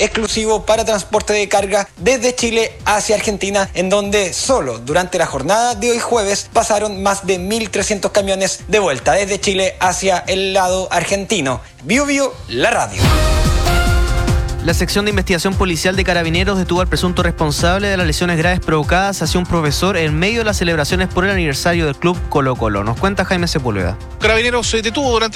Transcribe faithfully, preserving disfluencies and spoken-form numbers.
exclusivo para transporte de carga desde Chile hacia Argentina, en donde solo durante la jornada de hoy jueves pasaron más de mil trescientos camiones de vuelta desde Chile hacia el lado argentino. Bio Bio, la radio. La sección de investigación policial de Carabineros detuvo al presunto responsable de las lesiones graves provocadas hacia un profesor en medio de las celebraciones por el aniversario del club Colo Colo. Nos cuenta Jaime Sepúlveda. Carabineros se detuvo durante